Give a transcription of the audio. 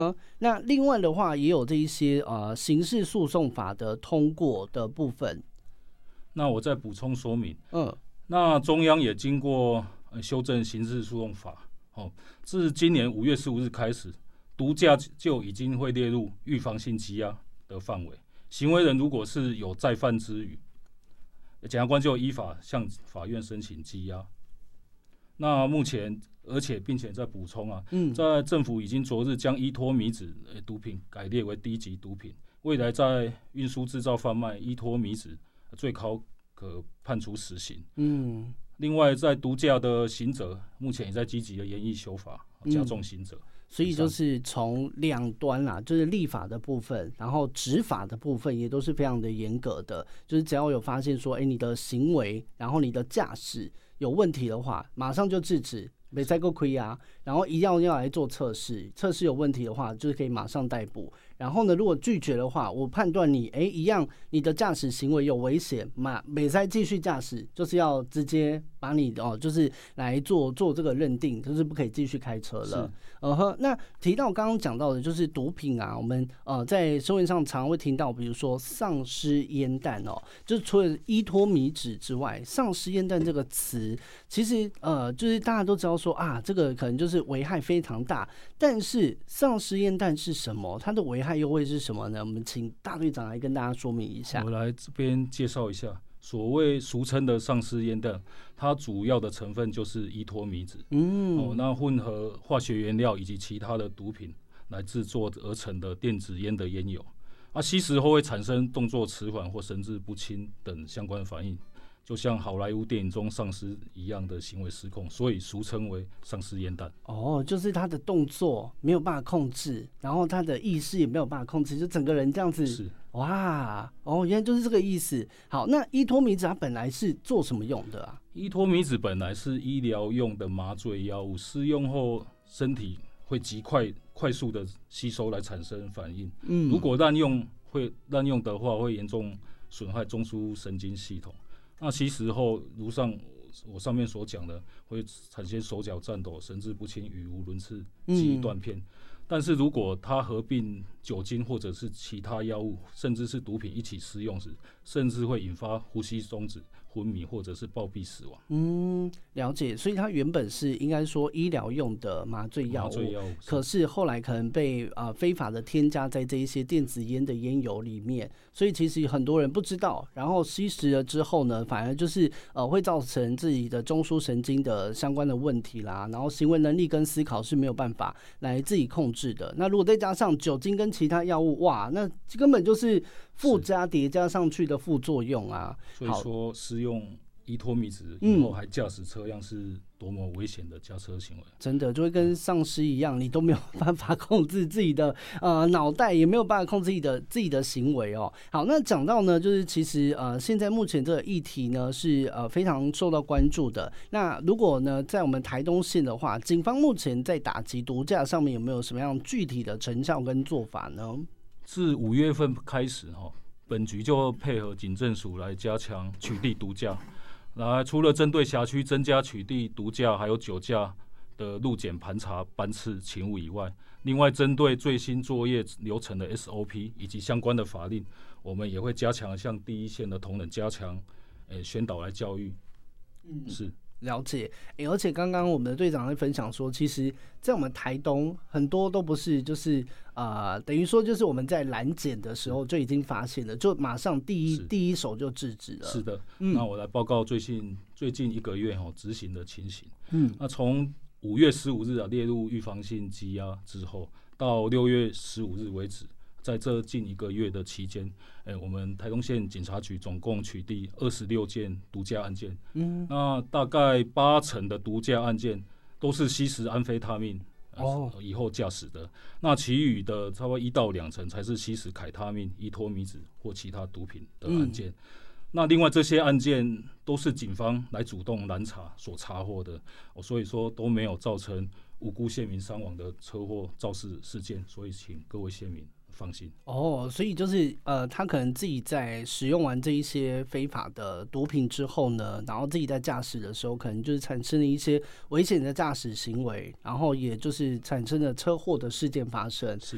那另外的话，也有这一些刑事诉讼法的通过的部分。 那我再补充说明，那中央也经过修正刑事诉讼法，自今年5月15日开始，毒驾就已经会列入预防性羁押的范围。行为人如果是有再犯之余，检察官就依法向法院申请羁押。那目前，并且在补充在政府已经昨日将依托米脂毒品改列为低级毒品，未来在运输、制造、贩卖依托米脂，最高可判处死刑。另外，在毒驾的刑责，目前也在积极的研议修法，加重刑责。 所以就是从两端啦，就是立法的部分，然后执法的部分也都是非常的严格的。就是只要有发现说，你的行为，然后你的驾驶有问题的话，马上就制止，没再够亏啊。然后一定要来做测试，测试有问题的话，就是可以马上逮捕。然后呢，如果拒绝的话，我判断你一样，你的驾驶行为有危险，没再继续驾驶，就是要直接把你就是来做这个认定，就是不可以继续开车了。那提到刚刚讲到的，就是毒品啊，我们在社会上常会听到，比如说丧尸烟弹就是除了依托米脂之外，丧尸烟弹这个词，其实就是大家都知道说这个可能就是危害非常大，但是丧尸烟弹是什么？它的危害又会是什么呢？我们请大队长来跟大家说明一下。 我来这边介绍一下，所谓俗称的丧尸烟弹，它主要的成分就是依托米脂，那混合化学原料以及其他的毒品来制作而成的电子烟的烟油，吸食后会产生动作迟缓或神志不清等相关反应，就像好莱坞电影中丧尸一样的行为失控，所以俗称为丧尸烟弹。 就是他的动作没有办法控制，然后他的意识也没有办法控制，就整个人这样子。 是原来就是这个意思。好，那依托米脂它本来是做什么用的啊？ 依托米脂本来是医疗用的麻醉药物，施用后身体会极快速的吸收来产生反应。如果滥用的话，会严重损害中枢神经系统。那吸食后，如我上面所讲的，会产生手脚颤抖、神志不清、语无伦次、记忆断片。但是如果它合并酒精或者是其他药物，甚至是毒品一起施用时，甚至会引发呼吸中止、昏迷或者是暴毙死亡。 了解。所以它原本是应该说医疗用的麻醉药物，可是后来可能被非法的添加在这一些电子烟的烟油里面，所以其实很多人不知道，然后吸食了之后呢，反而就是会造成自己的中枢神经的相关的问题啦，然后行为能力跟思考是没有办法来自己控制的。那如果再加上酒精跟其他药物，那根本就是附加叠加上去的副作用啊。 所以说施用依托米脂以后还驾驶车辆是多么危险的驾车行为， 真的就会跟丧尸一样，你都没有办法控制自己的脑袋，也没有办法控制自己的行为好，那讲到呢，就是其实现在目前这个议题呢是非常受到关注的。那如果呢在我们台东县的话，警方目前在打击毒驾上面有没有什么样具体的成效跟做法呢？ 自5月份开始本局就配合警政署来加强取缔毒驾。除了针对辖区增加取缔毒驾还有酒驾的路检盘查班次勤务以外，另外针对最新作业流程的 SOP 以及相关的法令，我们也会加强向第一线的同仁加强宣导来教育。是了解。而且刚刚我们的队长在分享说，其实在我们台东很多都不是就是等于说就是我们在拦检的时候就已经发现了，就马上第一手就制止了。 是的。那我来报告最近1个月执行的情形。那从5月15日列入预防性羁押之后，到6月15日为止，在这近1个月的期间，我们台东县警察局总共取缔26件毒驾案件。那大概80%的毒驾案件都是吸食安非他命以后驾驶的，那其余的差不多1到2成才是吸食凯他命、依托米脂或其他毒品的案件。那另外这些案件都是警方来主动拦查所查获的，所以说都没有造成无辜县民伤亡的车祸肇事事件，所以请各位县民放心。 所以就是他可能自己在使用完这一些非法的毒品之后呢，然后自己在驾驶的时候，可能就是产生了一些危险的驾驶行为，然后也就是产生了车祸的事件发生。 是。